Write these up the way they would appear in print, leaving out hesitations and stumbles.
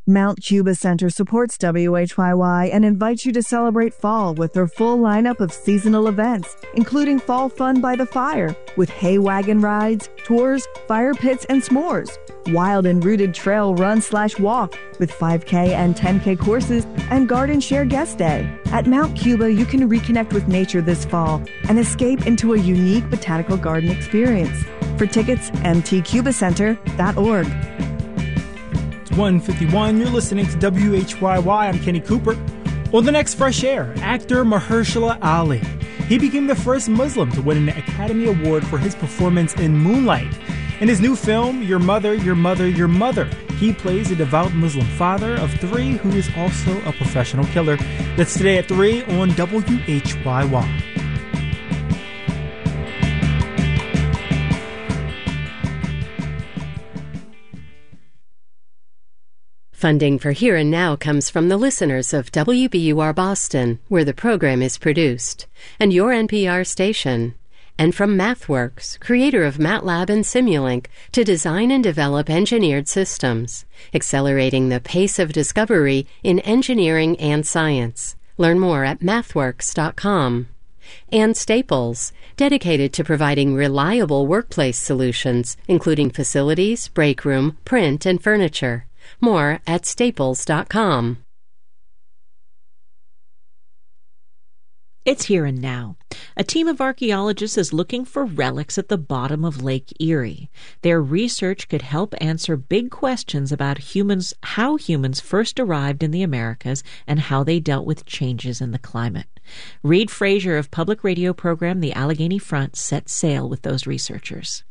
Mount Cuba Center supports WHYY and invites you to celebrate fall with their full lineup of seasonal events, including Fall Fun by the Fire, with hay wagon rides, tours, fire pits, and s'mores. Wild and Rooted Trail Run/Walk with 5K and 10K courses, and Garden Share Guest Day. At Mount Cuba, you can reconnect with nature this fall and escape into a unique botanical garden experience. For tickets, mtcubacenter.org. 1:51. You're listening to WHYY. I'm Kenny Cooper. On the next Fresh Air, actor Mahershala Ali. He became the first Muslim to win an Academy Award for his performance in Moonlight. In his new film, Your Mother, Your Mother, Your Mother, he plays a devout Muslim father of 3 who is also a professional killer. That's today at 3 on WHYY. Funding for Here and Now comes from the listeners of WBUR Boston, where the program is produced, and your NPR station, and from MathWorks, creator of MATLAB and Simulink, to design and develop engineered systems, accelerating the pace of discovery in engineering and science. Learn more at mathworks.com. And Staples, dedicated to providing reliable workplace solutions, including facilities, break room, print, and furniture. More at staples.com. It's Here and Now. A team of archaeologists is looking for relics at the bottom of Lake Erie. Their research could help answer big questions about how humans first arrived in the Americas and how they dealt with changes in the climate. Reed Frazier of public radio program The Allegheny Front set sail with those researchers.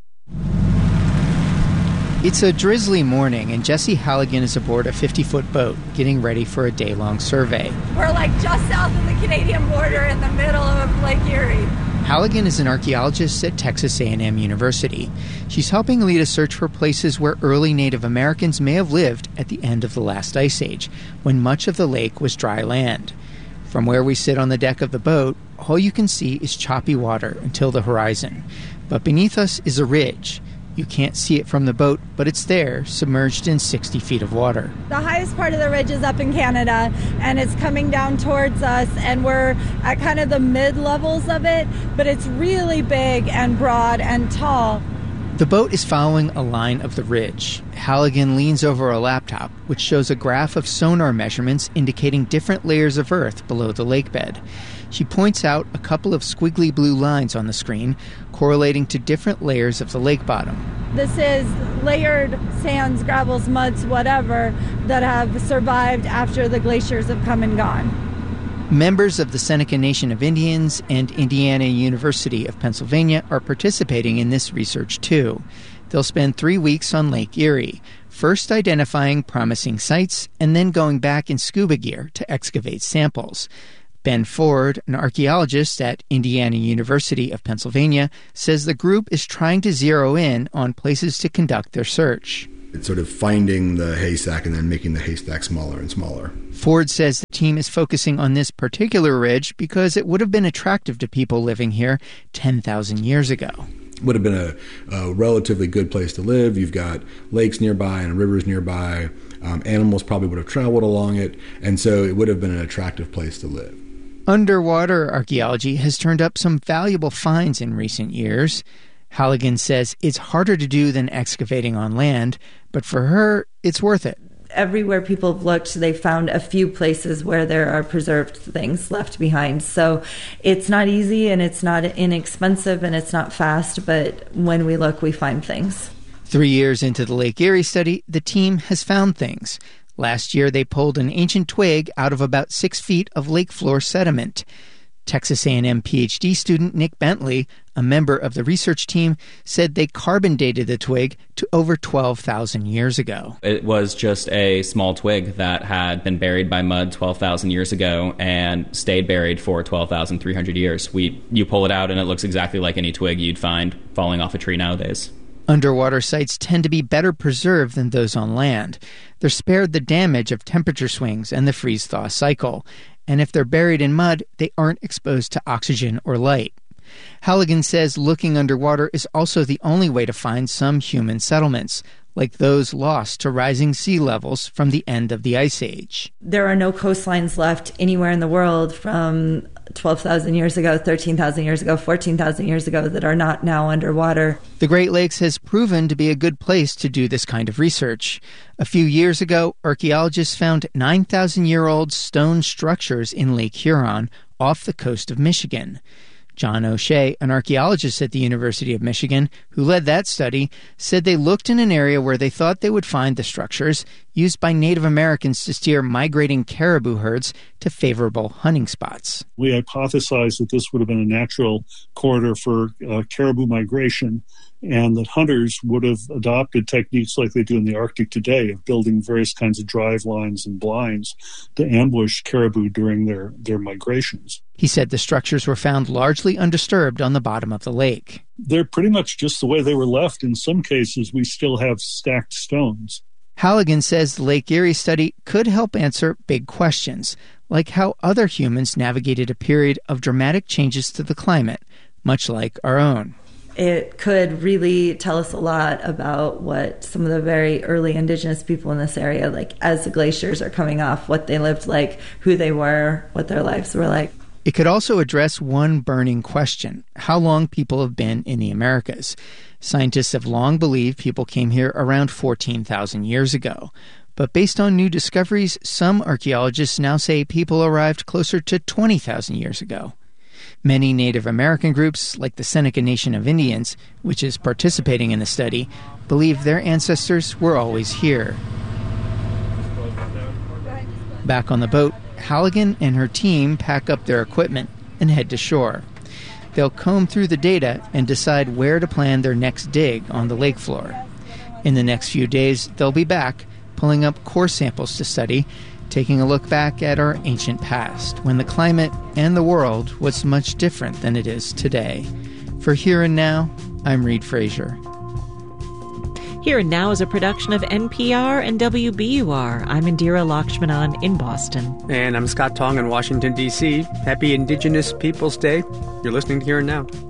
It's a drizzly morning, and Jesse Halligan is aboard a 50-foot boat getting ready for a day-long survey. We're just south of the Canadian border in the middle of Lake Erie. Halligan is an archaeologist at Texas A&M University. She's helping lead a search for places where early Native Americans may have lived at the end of the last ice age, when much of the lake was dry land. From where we sit on the deck of the boat, all you can see is choppy water until the horizon. But beneath us is a ridge. You can't see it from the boat, but it's there, submerged in 60 feet of water. The highest part of the ridge is up in Canada, and it's coming down towards us, and we're at kind of the mid-levels of it, but it's really big and broad and tall. The boat is following a line of the ridge. Halligan leans over a laptop, which shows a graph of sonar measurements indicating different layers of earth below the lake bed. She points out a couple of squiggly blue lines on the screen, correlating to different layers of the lake bottom. This is layered sands, gravels, muds, whatever, that have survived after the glaciers have come and gone. Members of the Seneca Nation of Indians and Indiana University of Pennsylvania are participating in this research too. They'll spend 3 weeks on Lake Erie, first identifying promising sites and then going back in scuba gear to excavate samples. Ben Ford, an archaeologist at Indiana University of Pennsylvania, says the group is trying to zero in on places to conduct their search. It's sort of finding the haystack and then making the haystack smaller and smaller. Ford says the team is focusing on this particular ridge because it would have been attractive to people living here 10,000 years ago. Would have been a relatively good place to live. You've got lakes nearby and rivers nearby. Animals probably would have traveled along it, and so it would have been an attractive place to live. Underwater archaeology has turned up some valuable finds in recent years. Halligan says it's harder to do than excavating on land, but for her, it's worth it. Everywhere people have looked, they found a few places where there are preserved things left behind. So it's not easy, and it's not inexpensive, and it's not fast, but when we look, we find things. 3 years into the Lake Erie study, the team has found things. Last year, they pulled an ancient twig out of about 6 feet of lake floor sediment. Texas A&M PhD student Nick Bentley, a member of the research team, said they carbon dated the twig to over 12,000 years ago. It was just a small twig that had been buried by mud 12,000 years ago and stayed buried for 12,300 years. You pull it out and it looks exactly like any twig you'd find falling off a tree nowadays. Underwater sites tend to be better preserved than those on land. They're spared the damage of temperature swings and the freeze-thaw cycle. And if they're buried in mud, they aren't exposed to oxygen or light. Halligan says looking underwater is also the only way to find some human settlements, like those lost to rising sea levels from the end of the Ice Age. There are no coastlines left anywhere in the world from 12,000 years ago, 13,000 years ago, 14,000 years ago that are not now underwater. The Great Lakes has proven to be a good place to do this kind of research. A few years ago, archaeologists found 9,000-year-old stone structures in Lake Huron off the coast of Michigan. John O'Shea, an archaeologist at the University of Michigan, who led that study, said they looked in an area where they thought they would find the structures used by Native Americans to steer migrating caribou herds to favorable hunting spots. We hypothesized that this would have been a natural corridor for caribou migration, and that hunters would have adopted techniques like they do in the Arctic today of building various kinds of drive lines and blinds to ambush caribou during their migrations. He said the structures were found largely undisturbed on the bottom of the lake. They're pretty much just the way they were left. In some cases, we still have stacked stones. Halligan says the Lake Erie study could help answer big questions, like how other humans navigated a period of dramatic changes to the climate, much like our own. It could really tell us a lot about what some of the very early indigenous people in this area, like as the glaciers are coming off, what they lived like, who they were, what their lives were like. It could also address one burning question: how long people have been in the Americas. Scientists have long believed people came here around 14,000 years ago. But based on new discoveries, some archaeologists now say people arrived closer to 20,000 years ago. Many Native American groups, like the Seneca Nation of Indians, which is participating in the study, believe their ancestors were always here. Back on the boat, Halligan and her team pack up their equipment and head to shore. They'll comb through the data and decide where to plan their next dig on the lake floor. In the next few days, they'll be back, pulling up core samples to study, taking a look back at our ancient past, when the climate and the world was much different than it is today. For Here and Now, I'm Reed Frazier. Here and Now is a production of NPR and WBUR. I'm Indira Lakshmanan in Boston. And I'm Scott Tong in Washington, D.C. Happy Indigenous Peoples Day. You're listening to Here and Now.